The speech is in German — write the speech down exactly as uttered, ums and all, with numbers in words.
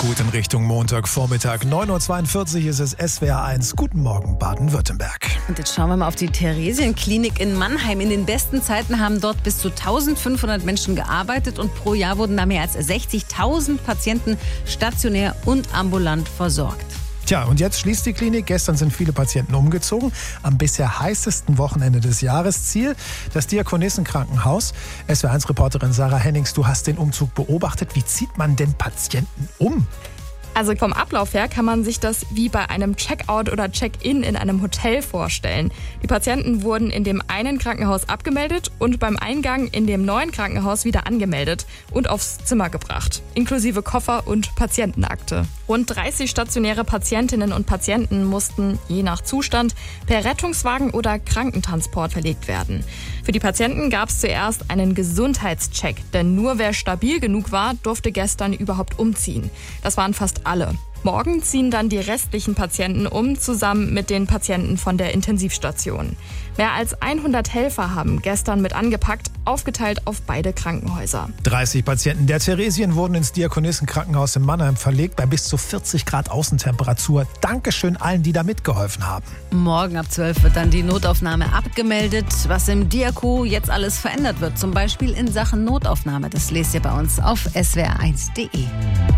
gut in Richtung Montagvormittag. neun Uhr zweiundvierzig ist es, S W R eins. Guten Morgen, Baden-Württemberg. Und jetzt schauen wir mal auf die Theresienklinik in Mannheim. In den besten Zeiten haben dort bis zu eintausendfünfhundert Menschen gearbeitet und pro Jahr wurden da mehr als sechzigtausend Patienten stationär und ambulant versorgt. Tja, und jetzt schließt die Klinik. Gestern sind viele Patienten umgezogen. Am bisher heißesten Wochenende des Jahres. Ziel, das Diakonissenkrankenhaus. S W R eins-Reporterin Sarah Hennings, du hast den Umzug beobachtet. Wie zieht man denn Patienten um? Also vom Ablauf her kann man sich das wie bei einem Check-out oder Check-in in einem Hotel vorstellen. Die Patienten wurden in dem einen Krankenhaus abgemeldet und beim Eingang in dem neuen Krankenhaus wieder angemeldet und aufs Zimmer gebracht, inklusive Koffer und Patientenakte. Rund dreißig stationäre Patientinnen und Patienten mussten, je nach Zustand, per Rettungswagen oder Krankentransport verlegt werden. Für die Patienten gab es zuerst einen Gesundheitscheck, denn nur wer stabil genug war, durfte gestern überhaupt umziehen. Das waren fast alle. Morgen ziehen dann die restlichen Patienten um, zusammen mit den Patienten von der Intensivstation. Mehr als hundert Helfer haben gestern mit angepackt, aufgeteilt auf beide Krankenhäuser. dreißig Patienten der Theresien wurden ins Diakonissenkrankenhaus in Mannheim verlegt, bei bis zu vierzig Grad Außentemperatur. Dankeschön allen, die da mitgeholfen haben. Morgen ab zwölf wird dann die Notaufnahme abgemeldet. Was im Diako jetzt alles verändert wird, zum Beispiel in Sachen Notaufnahme, das lest ihr bei uns auf S W R eins punkt de.